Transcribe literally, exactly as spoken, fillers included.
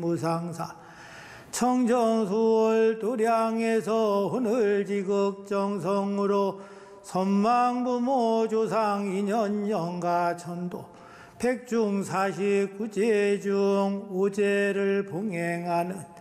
무상사 청정수월 도량에서 혼을지극정성으로 선망부모 조상 인연영가 천도 백중 사십구제 중 오제를 봉행하는